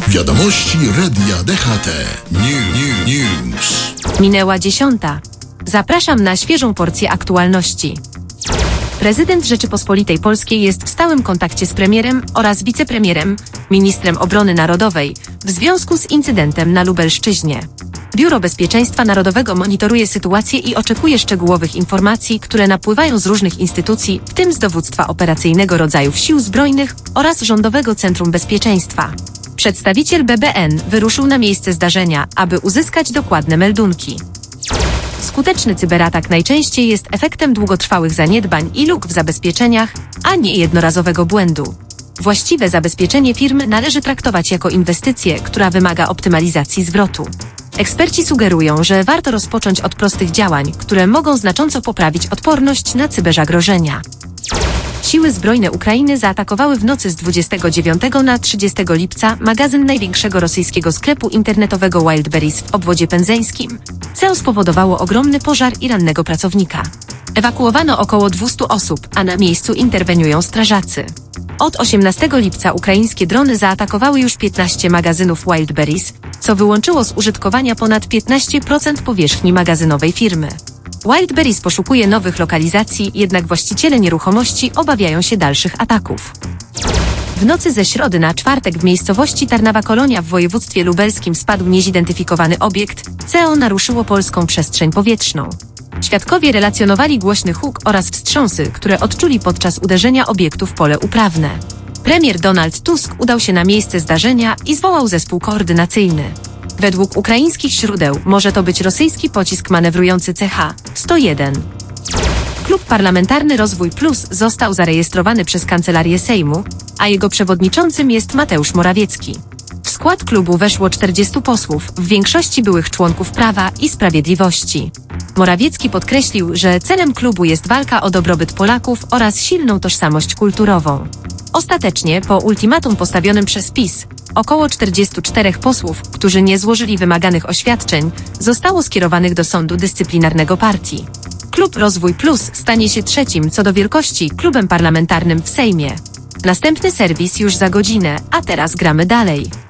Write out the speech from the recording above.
Wiadomości Radia DHT. News. Minęła 10. Zapraszam na świeżą porcję aktualności. Prezydent Rzeczypospolitej Polskiej jest w stałym kontakcie z premierem oraz wicepremierem, ministrem obrony narodowej w związku z incydentem na Lubelszczyźnie. Biuro Bezpieczeństwa Narodowego monitoruje sytuację i oczekuje szczegółowych informacji, które napływają z różnych instytucji, w tym z Dowództwa Operacyjnego Rodzajów Sił Zbrojnych oraz Rządowego Centrum Bezpieczeństwa. Przedstawiciel BBN wyruszył na miejsce zdarzenia, aby uzyskać dokładne meldunki. Skuteczny cyberatak najczęściej jest efektem długotrwałych zaniedbań i luk w zabezpieczeniach, a nie jednorazowego błędu. Właściwe zabezpieczenie firmy należy traktować jako inwestycję, która wymaga optymalizacji zwrotu. Eksperci sugerują, że warto rozpocząć od prostych działań, które mogą znacząco poprawić odporność na cyberzagrożenia. Siły zbrojne Ukrainy zaatakowały w nocy z 29 na 30 lipca magazyn największego rosyjskiego sklepu internetowego Wildberries w obwodzie pędzeńskim, co spowodowało ogromny pożar i rannego pracownika. Ewakuowano około 200 osób, a na miejscu interweniują strażacy. Od 18 lipca ukraińskie drony zaatakowały już 15 magazynów Wildberries, co wyłączyło z użytkowania ponad 15% powierzchni magazynowej firmy. Wildberries poszukuje nowych lokalizacji, jednak właściciele nieruchomości obawiają się dalszych ataków. W nocy ze środy na czwartek w miejscowości Tarnawa Kolonia w województwie lubelskim spadł niezidentyfikowany obiekt, co naruszyło polską przestrzeń powietrzną. Świadkowie relacjonowali głośny huk oraz wstrząsy, które odczuli podczas uderzenia obiektu w pole uprawne. Premier Donald Tusk udał się na miejsce zdarzenia i zwołał zespół koordynacyjny. Według ukraińskich źródeł może to być rosyjski pocisk manewrujący CH-101. Klub Parlamentarny Rozwój Plus został zarejestrowany przez Kancelarię Sejmu, a jego przewodniczącym jest Mateusz Morawiecki. W skład klubu weszło 40 posłów, w większości byłych członków Prawa i Sprawiedliwości. Morawiecki podkreślił, że celem klubu jest walka o dobrobyt Polaków oraz silną tożsamość kulturową. Ostatecznie, po ultimatum postawionym przez PiS, około 44 posłów, którzy nie złożyli wymaganych oświadczeń, zostało skierowanych do sądu dyscyplinarnego partii. Klub Rozwój Plus stanie się trzecim co do wielkości klubem parlamentarnym w Sejmie. Następny serwis już za godzinę, a teraz gramy dalej.